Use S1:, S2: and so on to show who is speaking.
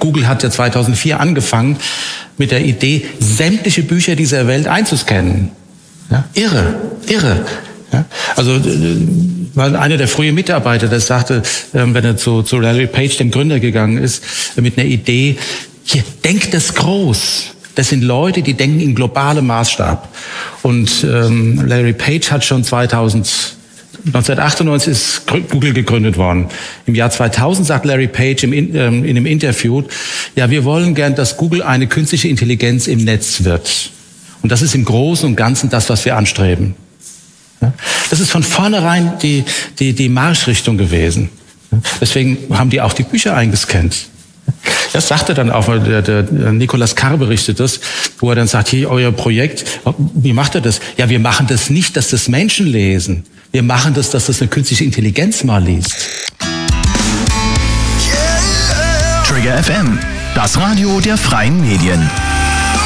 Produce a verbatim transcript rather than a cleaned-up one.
S1: Google hat ja zweitausendvier angefangen mit der Idee, sämtliche Bücher dieser Welt einzuscannen. Ja, irre, irre. Ja, also war einer der frühen Mitarbeiter, der sagte, wenn er zu, zu Larry Page, dem Gründer, gegangen ist, mit einer Idee, hier, denkt das groß. Das sind Leute, die denken in globalem Maßstab. Und ähm, Larry Page hat schon zweitausend, neunzehnhundertachtundneunzig ist Google gegründet worden. Im Jahr zweitausend sagt Larry Page im, ähm, in einem Interview, ja, wir wollen gern, dass Google eine künstliche Intelligenz im Netz wird. Und das ist im Großen und Ganzen das, was wir anstreben. Ja? Das ist von vornherein die, die, die Marschrichtung gewesen. Ja? Deswegen haben die auch die Bücher eingescannt. Das sagte dann auch, der, der Nicolas Carr berichtet das, wo er dann sagt, hier, euer Projekt, wie macht er das? Ja, wir machen das nicht, dass das Menschen lesen. Wir machen das, dass das eine künstliche Intelligenz mal liest.
S2: Trigger F M, das Radio der freien Medien.